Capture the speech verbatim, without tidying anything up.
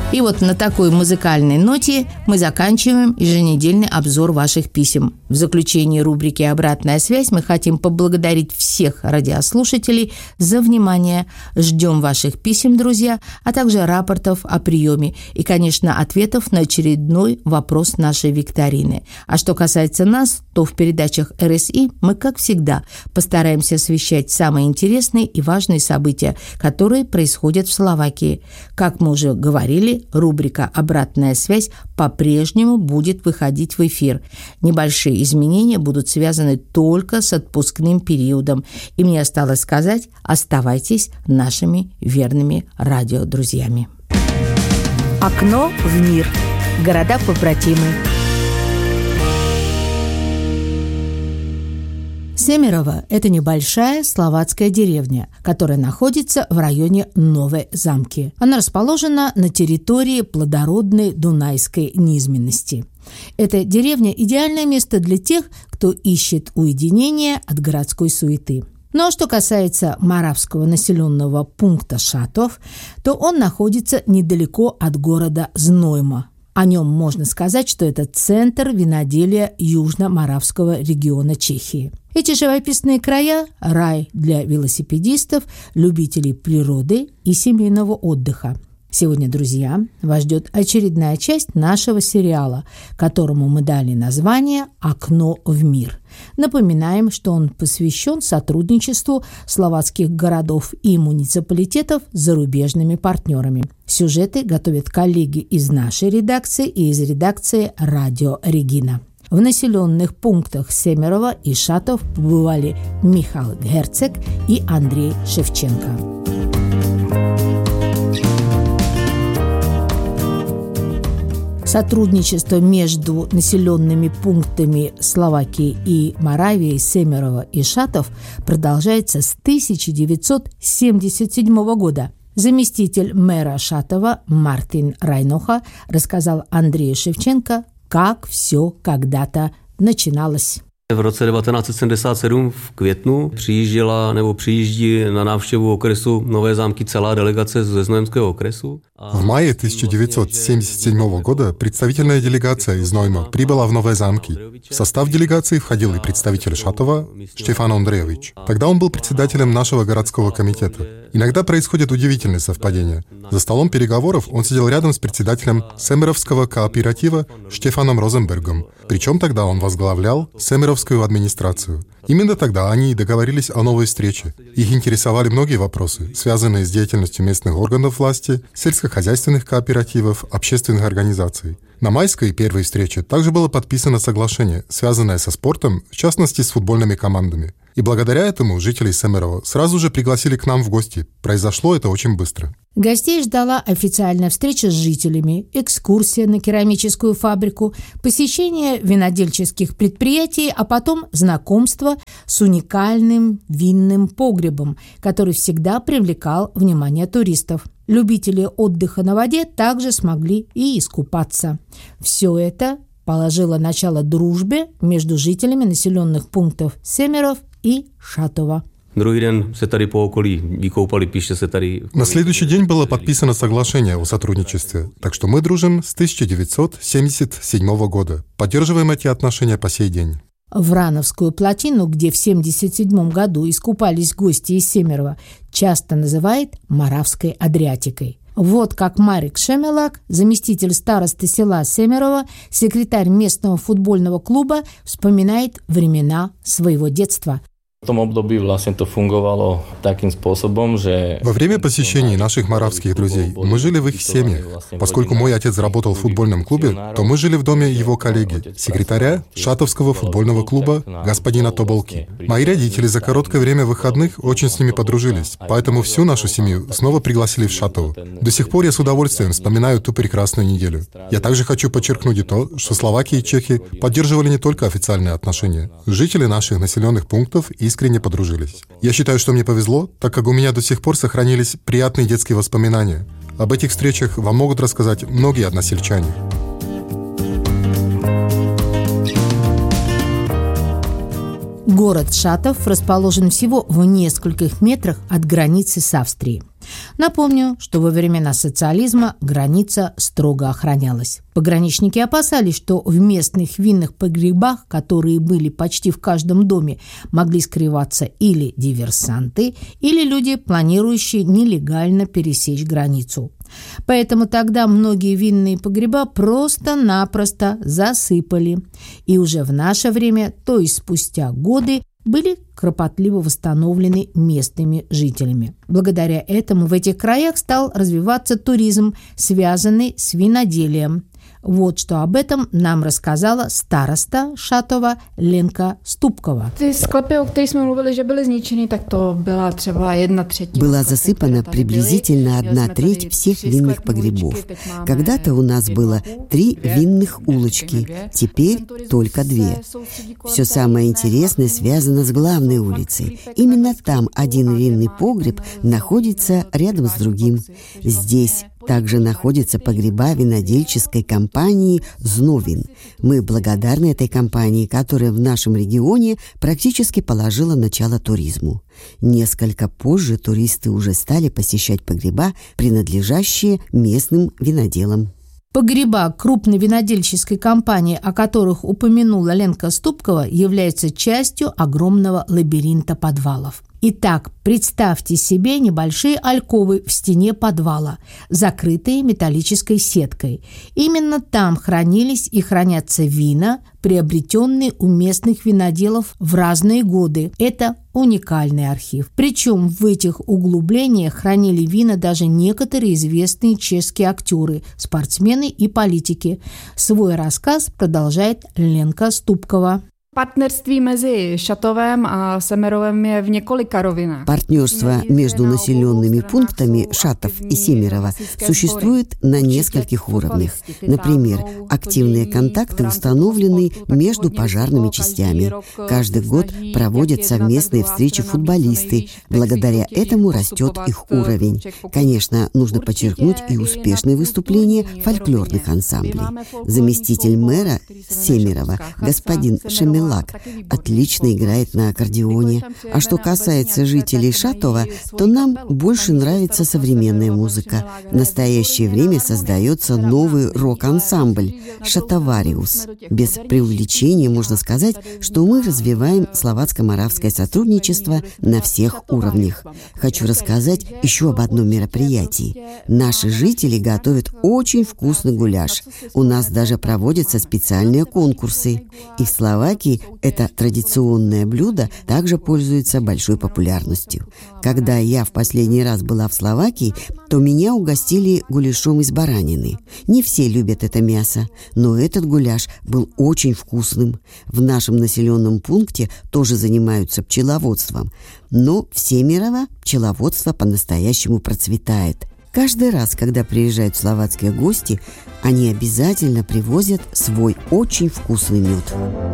И вот на такой музыкальной ноте мы заканчиваем еженедельный обзор ваших писем. В заключении рубрики «Обратная связь» мы хотим поблагодарить всех радиослушателей за внимание. Ждем ваших писем, друзья, а также рапортов о приеме и, конечно, ответов на очередной вопрос нашей викторины. А что касается нас, то в передачах эр эс и мы, как всегда, постараемся освещать самые интересные и важные события, которые происходят в Словакии. Как мы уже говорили, рубрика «Обратная связь» по-прежнему будет выходить в эфир. Небольшие изменения будут связаны только с отпускным периодом. И мне осталось сказать, оставайтесь нашими верными радиодрузьями. Окно в мир. Города-побратимы. Семерово – это небольшая словацкая деревня, которая находится в районе Новой Замки. Она расположена на территории плодородной дунайской низменности. Эта деревня – идеальное место для тех, кто ищет уединения от городской суеты. Ну а что касается моравского населенного пункта Шатов, то он находится недалеко от города Знойма. О нем можно сказать, что это центр виноделия Южно-Моравского региона Чехии. Эти живописные края – рай для велосипедистов, любителей природы и семейного отдыха. Сегодня, друзья, вас ждет очередная часть нашего сериала, которому мы дали название «Окно в мир». Напоминаем, что он посвящен сотрудничеству словацких городов и муниципалитетов с зарубежными партнерами. Сюжеты готовят коллеги из нашей редакции и из редакции «Радио Регина». В населенных пунктах Семерово и Шатов побывали Михаил Герцег и Андрей Шевченко. Сотрудничество между населенными пунктами Словакии и Моравии, Семерово и Шатов продолжается с тысяча девятьсот семьдесят седьмого года. Заместитель мэра Шатова Мартин Райноха рассказал Андрею Шевченко, как все когда-то начиналось. V roce devatenáct set sedmdesát sedm v květnu přijížděla nebo přijíždí na návštěvu okresu Nové Zámky celá делегация ze Znojemského okresu. В мае тысяча девятьсот семьдесят седьмого года представительная делегация из Знойма прибыла в Новые Замки. В состав делегации входил и представитель Шатова Штефан Андреевич. Тогда он был председателем нашего городского комитета. Иногда происходят удивительные совпадения. За столом переговоров он сидел рядом с председателем Семеровского кооператива Штефаном Розенбергом. Причем тогда он возглавлял Семеровскую администрацию. Именно тогда они и договорились о новой встрече. Их интересовали многие вопросы, связанные с деятельностью местных органов власти, сельскохозяйственных кооперативов, общественных организаций. На майской первой встрече также было подписано соглашение, связанное со спортом, в частности с футбольными командами. И благодаря этому жители Семерова сразу же пригласили к нам в гости. Произошло это очень быстро. Гостей ждала официальная встреча с жителями, экскурсия на керамическую фабрику, посещение винодельческих предприятий, а потом знакомство с уникальным винным погребом, который всегда привлекал внимание туристов. Любители отдыха на воде также смогли и искупаться. Все это положило начало дружбе между жителями населенных пунктов Семеров и Шатова. На следующий день было подписано соглашение о сотрудничестве, так что мы дружим с тысяча девятьсот семьдесят седьмого года. Поддерживаем эти отношения по сей день. Врановскую плотину, где в семьдесят седьмом году искупались гости из Семерова, часто называют Моравской Адриатикой. Вот как Марик Шемелак, заместитель старосты села Семерово, секретарь местного футбольного клуба, вспоминает времена своего детства. V tom období vlastne to fungovalo takým spôsobom, že... Во время посещений наших моравских друзей мы жили в их семьях. Поскольку мой отец работал в футбольном клубе, то мы жили в доме его коллеги, секретаря Шатовского футбольного клуба господина Тоболки. Мои родители за короткое время выходных очень с ними подружились, поэтому всю нашу семью снова пригласили в Шатов. До сих пор я с удовольствием вспоминаю ту прекрасную неделю. Я также хочу подчеркнуть и то, что Словакия и Чехия поддерживали не только официальные отношения. Жители наших населенных пунктов и искренне подружились. Я считаю, что мне повезло, так как у меня до сих пор сохранились приятные детские воспоминания. Об этих встречах вам могут рассказать многие односельчане. Город Шатов расположен всего в нескольких метрах от границы с Австрией. Напомню, что во времена социализма граница строго охранялась. Пограничники опасались, что в местных винных погребах, которые были почти в каждом доме, могли скрываться или диверсанты, или люди, планирующие нелегально пересечь границу. Поэтому тогда многие винные погреба просто-напросто засыпали. И уже в наше время, то есть спустя годы, были кропотливо восстановлены местными жителями. Благодаря этому в этих краях стал развиваться туризм, связанный с виноделием. Вот что об этом нам рассказала староста Шатова Ленка Ступкова. Была засыпана приблизительно одна треть всех винных погребов. Когда-то у нас было три винных улочки, теперь только две. Все самое интересное связано с главной улицей. Именно там один винный погреб находится рядом с другим. Здесь также находятся погреба винодельческой компании «Зновин». Мы благодарны этой компании, которая в нашем регионе практически положила начало туризму. Несколько позже туристы уже стали посещать погреба, принадлежащие местным виноделам. Погреба крупной винодельческой компании, о которых упомянула Ленка Ступкова, являются частью огромного лабиринта подвалов. Итак, представьте себе небольшие альковы в стене подвала, закрытые металлической сеткой. Именно там хранились и хранятся вина, приобретенные у местных виноделов в разные годы. Это уникальный архив. Причем в этих углублениях хранили вина даже некоторые известные чешские актеры, спортсмены и политики. Свой рассказ продолжает Ленка Ступкова. Партнерство между Шатовым и Семеровым в нескольких ровинах. Партнерство между населенными пунктами Шатов и Семерово существует на нескольких уровнях. Например, активные контакты установлены между пожарными частями. Каждый год проводят совместные встречи футболисты. Благодаря этому растет их уровень. Конечно, нужно подчеркнуть и успешные выступления фольклорных ансамблей. Заместитель мэра Семерова, господин Шемелов, отлично играет на аккордеоне. А что касается жителей Шатова, то нам больше нравится современная музыка. В настоящее время создается новый рок-ансамбль «Шатовариус». Без преувеличения можно сказать, что мы развиваем словацко-моравское сотрудничество на всех уровнях. Хочу рассказать еще об одном мероприятии. Наши жители готовят очень вкусный гуляш. У нас даже проводятся специальные конкурсы. И в Словакии это традиционное блюдо также пользуется большой популярностью. Когда я в последний раз была в Словакии, то меня угостили гуляшом из баранины. Не все любят это мясо, но этот гуляш был очень вкусным. В нашем населенном пункте тоже занимаются пчеловодством, но в Семерово пчеловодство по-настоящему процветает. Каждый раз, когда приезжают словацкие гости, они обязательно привозят свой очень вкусный мед.